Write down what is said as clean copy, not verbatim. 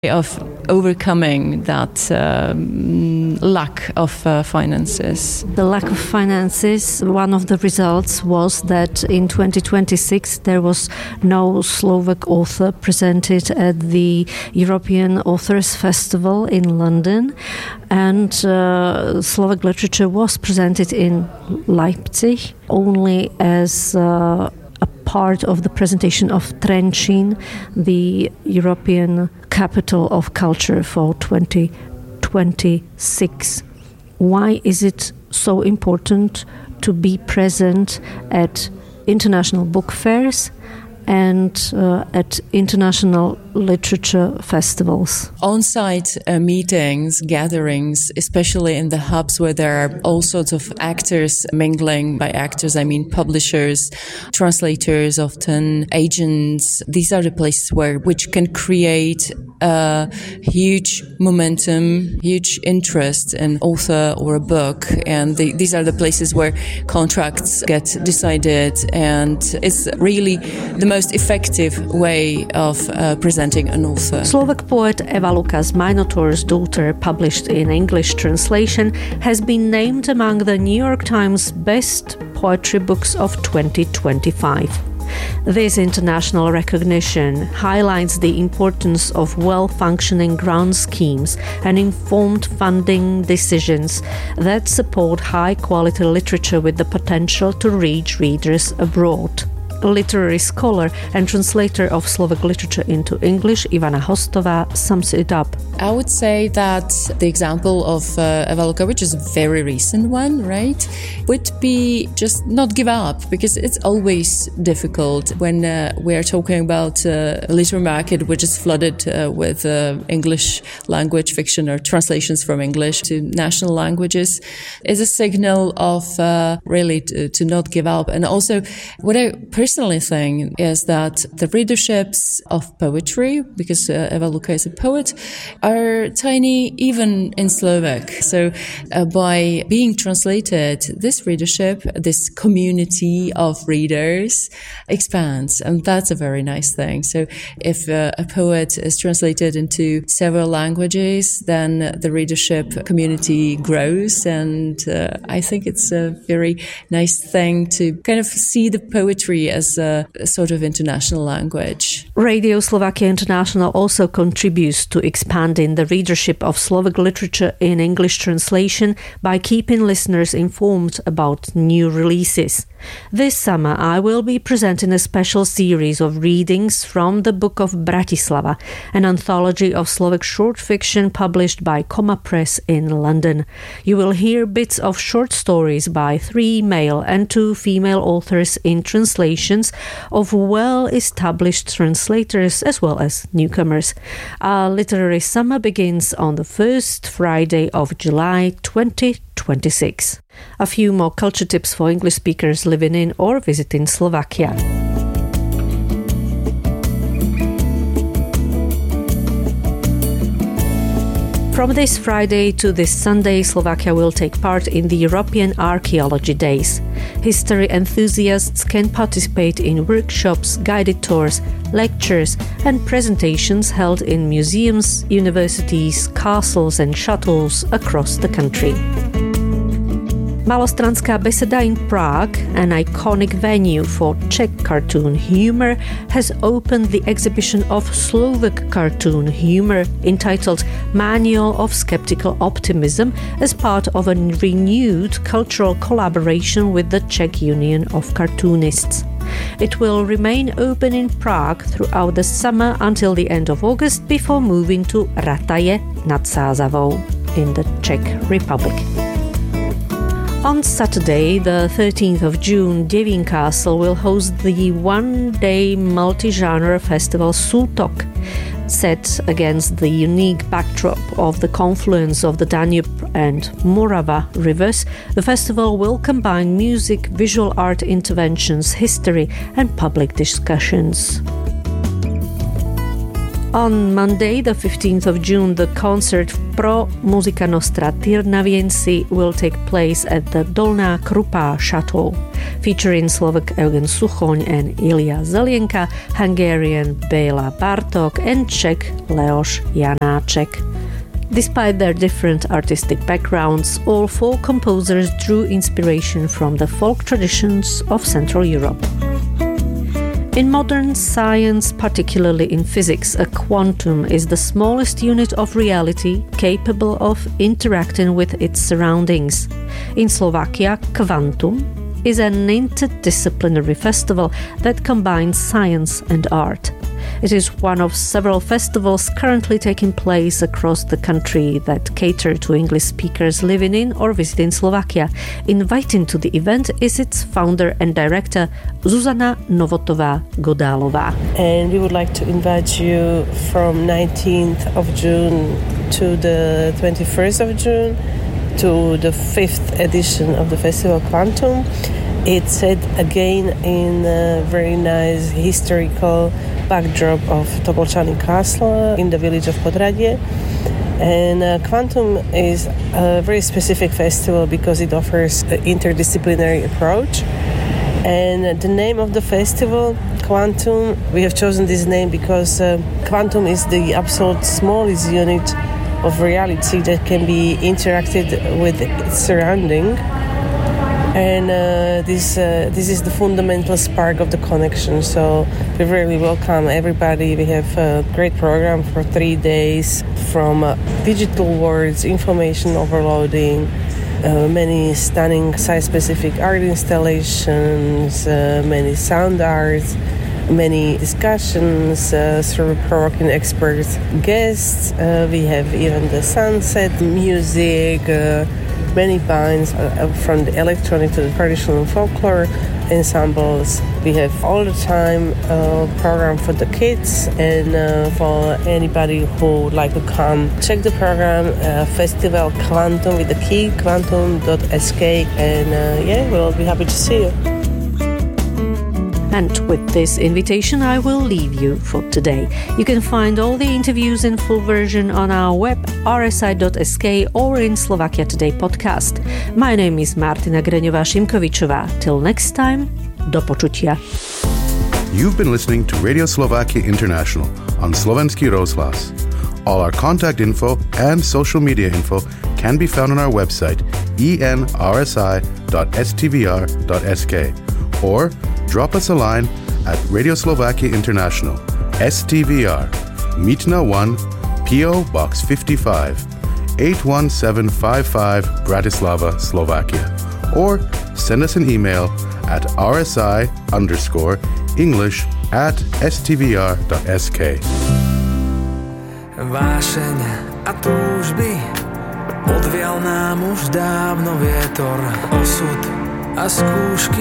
of overcoming that lack of finances. The lack of finances, one of the results was that in 2026 there was no Slovak author presented at the European Authors Festival in London, and Slovak literature was presented in Leipzig only as a part of the presentation of Trenčín, the European capital of culture for 2026. Why is it so important to be present at international book fairs and at international literature festivals? On-site meetings, gatherings, especially in the hubs where there are all sorts of actors mingling. By actors, I mean publishers, translators, often agents. These are the places which can create a huge momentum, huge interest in author or a book. And these are the places where contracts get decided, and it's really the most effective way of presenting an author. Slovak poet Eva Luka's Minotaur's Daughter, published in English translation, has been named among the New York Times best poetry books of 2025. This international recognition highlights the importance of well-functioning grant schemes and informed funding decisions that support high-quality literature with the potential to reach readers abroad. Literary scholar and translator of Slovak literature into English, Ivana Hostová, sums it up. I would say that the example of Eva Luka, which is a very recent one, right, would be just not give up, because it's always difficult when we're talking about a literary market which is flooded with English language fiction or translations from English to national languages. Is a signal of really to not give up. And also, what I personally think is that the readerships of poetry, because Eva Luka is a poet, are tiny even in Slovak. So by being translated, this readership, this community of readers expands, and that's a very nice thing. So if a poet is translated into several languages, then the readership community grows, and I think it's a very nice thing to kind of see the poetry as a sort of international language. Radio Slovakia International also contributes to expanding the readership of Slovak literature in English translation by keeping listeners informed about new releases. This summer I will be presenting a special series of readings from the Book of Bratislava, an anthology of Slovak short fiction published by Coma Press in London. You will hear bits of short stories by 3 male and 2 female authors in translations of well-established translators as well as newcomers. Our literary summer begins on the first Friday of July 2026. A few more culture tips for English speakers living in or visiting Slovakia. From this Friday to this Sunday, Slovakia will take part in the European Archaeology Days. History enthusiasts can participate in workshops, guided tours, lectures and presentations held in museums, universities, castles and shuttles across the country. Malostranská beseda in Prague, an iconic venue for Czech cartoon humor, has opened the exhibition of Slovak cartoon humor entitled Manual of Skeptical Optimism as part of a renewed cultural collaboration with the Czech Union of Cartoonists. It will remain open in Prague throughout the summer until the end of August before moving to Rataje nad Sázavou in the Czech Republic. On Saturday, the 13th of June, Děvín Castle will host the one-day multi-genre festival Sútok. Set against the unique backdrop of the confluence of the Danube and Morava rivers, the festival will combine music, visual art interventions, history and public discussions. On Monday, the 15th of June, the concert Pro Musica Nostra Tyrnaviensi will take place at the Dolná Krupa Chateau, featuring Slovak Eugen Suchoň and Ilya Zelienka, Hungarian Béla Bartók, and Czech Leoš Janáček. Despite their different artistic backgrounds, all four composers drew inspiration from the folk traditions of Central Europe. In modern science, particularly in physics, a quantum is the smallest unit of reality capable of interacting with its surroundings. In Slovakia, Kvantum is an interdisciplinary festival that combines science and art. It is one of several festivals currently taking place across the country that cater to English speakers living in or visiting Slovakia. Inviting to the event is its founder and director, Zuzana Novotová-Godálová. And we would like to invite you from 19th of June to the 21st of June to the 5th edition of the festival Quantum. It's set again in a very nice historical backdrop of Topolčany Castle in the village of Podradie. And Quantum is a very specific festival because it offers an interdisciplinary approach. And the name of the festival, Quantum, we have chosen this name because Quantum is the absolute smallest unit of reality that can be interacted with its surrounding. And this is the fundamental spark of the connection. So we really welcome everybody. We have a great program for 3 days, from digital words, information overloading, many stunning site-specific art installations, many sound arts, many discussions through provoking expert guests. We have even the sunset music, many bands from the electronic to the traditional folklore ensembles. We have all the time a program for the kids and for anybody who would like to come. Check the program, Festival Quantum with the key, quantum.sk, and we'll be happy to see you. And with this invitation, I will leave you for today. You can find all the interviews in full version on our web, rsi.sk, or in Slovakia Today podcast. My name is Martina Greňová-Šimkovičová. Till next time, do počutia. You've been listening to Radio Slovakia International on Slovenský rozhlas. All our contact info and social media info can be found on our website, enrsi.stvr.sk, or drop us a line at Radio Slovakia International, STVR, Mítna 1, PO Box 55, 81755, Bratislava, Slovakia. Or send us an email at rsi_English@stvr.sk. Vášeň a túžby odvial nám už dávno vietor, osud a skúšky